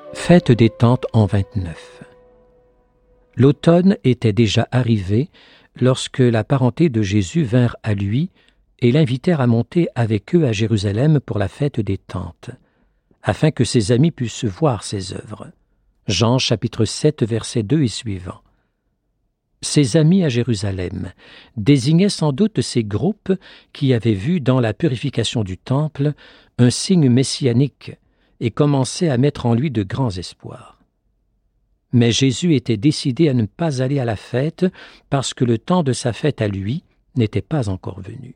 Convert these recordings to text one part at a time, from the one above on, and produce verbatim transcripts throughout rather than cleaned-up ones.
Fête des Tentes en vingt-neuf. L'automne était déjà arrivé lorsque la parenté de Jésus vinrent à lui et l'invitèrent à monter avec eux à Jérusalem pour la fête des Tentes, afin que ses amis puissent voir ses œuvres. Jean chapitre sept, versets deux et suivants. Ses amis à Jérusalem désignaient sans doute ces groupes qui avaient vu dans la purification du temple un signe messianique et commençaient à mettre en lui de grands espoirs. Mais Jésus était décidé à ne pas aller à la fête parce que le temps de sa fête à lui n'était pas encore venu.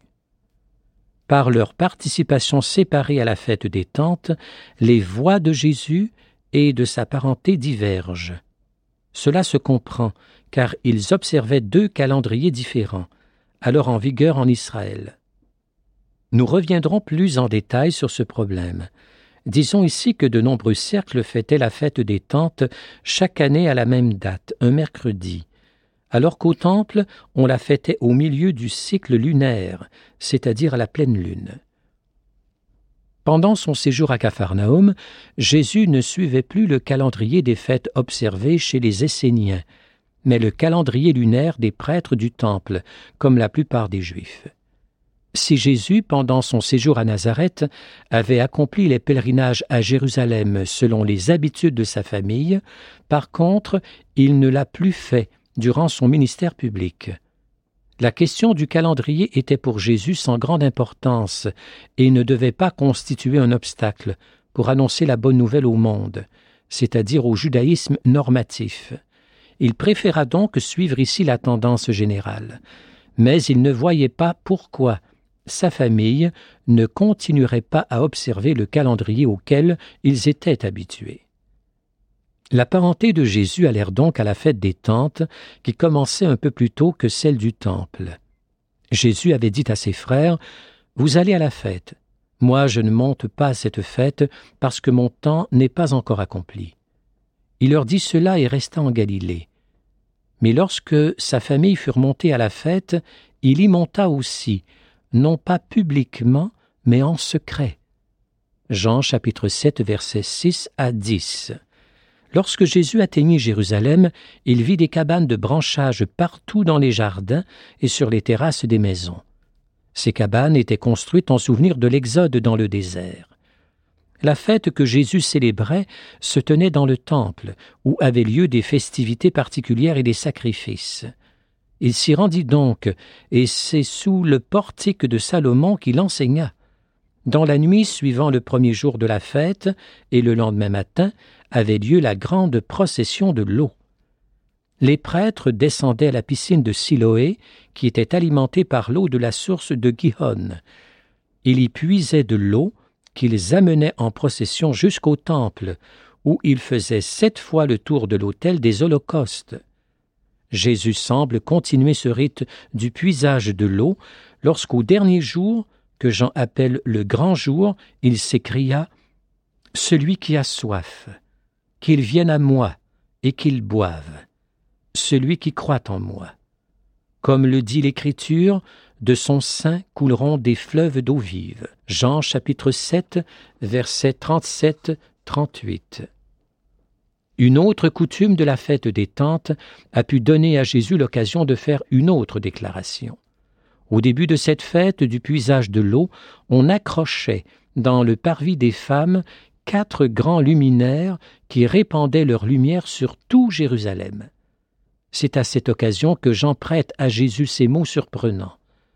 Par leur participation séparée à la fête des Tentes, les voix de Jésus et de sa parenté divergent. Cela se comprend, car ils observaient deux calendriers différents, alors en vigueur en Israël. Nous reviendrons plus en détail sur ce problème. Disons ici que de nombreux cercles fêtaient la fête des Tentes chaque année à la même date, un mercredi, alors qu'au Temple, on la fêtait au milieu du cycle lunaire, c'est-à-dire à la pleine lune. Pendant son séjour à Capharnaüm, Jésus ne suivait plus le calendrier des fêtes observées chez les Esséniens, mais le calendrier lunaire des prêtres du Temple, comme la plupart des Juifs. Si Jésus, pendant son séjour à Nazareth, avait accompli les pèlerinages à Jérusalem selon les habitudes de sa famille, par contre, il ne l'a plus fait durant son ministère public. La question du calendrier était pour Jésus sans grande importance et ne devait pas constituer un obstacle pour annoncer la bonne nouvelle au monde, c'est-à-dire au judaïsme normatif. Il préféra donc suivre ici la tendance générale, mais il ne voyait pas pourquoi sa famille ne continuerait pas à observer le calendrier auquel ils étaient habitués. La parenté de Jésus allèrent donc à la fête des Tentes, qui commençait un peu plus tôt que celle du Temple. Jésus avait dit à ses frères, « Vous allez à la fête. Moi, je ne monte pas à cette fête parce que mon temps n'est pas encore accompli. » Il leur dit cela et resta en Galilée. Mais lorsque sa famille fut montée à la fête, il y monta aussi, non pas publiquement, mais en secret. Jean chapitre sept, versets six à dix. Lorsque Jésus atteignit Jérusalem, il vit des cabanes de branchage partout dans les jardins et sur les terrasses des maisons. Ces cabanes étaient construites en souvenir de l'Exode dans le désert. La fête que Jésus célébrait se tenait dans le temple, où avaient lieu des festivités particulières et des sacrifices. Il s'y rendit donc, et c'est sous le portique de Salomon qu'il enseigna. Dans la nuit suivant le premier jour de la fête, et le lendemain matin, avait lieu la grande procession de l'eau. Les prêtres descendaient à la piscine de Siloé, qui était alimentée par l'eau de la source de Gihon. Ils y puisaient de l'eau qu'ils amenaient en procession jusqu'au temple, où ils faisaient sept fois le tour de l'autel des holocaustes. Jésus semble continuer ce rite du puisage de l'eau, lorsqu'au dernier jour, que Jean appelle le grand jour, il s'écria « Celui qui a soif, qu'il vienne à moi et qu'il boive, celui qui croit en moi. Comme le dit l'Écriture, de son sein couleront des fleuves d'eau vive. » Jean chapitre sept, versets trente-sept à trente-huit. Une autre coutume de la fête des Tentes a pu donner à Jésus l'occasion de faire une autre déclaration. Au début de cette fête du puisage de l'eau, on accrochait dans le parvis des femmes quatre grands luminaires qui répandaient leur lumière sur tout Jérusalem. C'est à cette occasion que Jean prête à Jésus ces mots surprenants.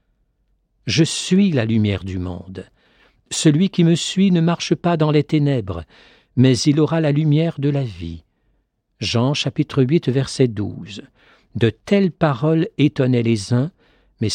« Je suis la lumière du monde. Celui qui me suit ne marche pas dans les ténèbres, mais il aura la lumière de la vie. » Jean chapitre huit, verset douze. De telles paroles étonnaient les uns,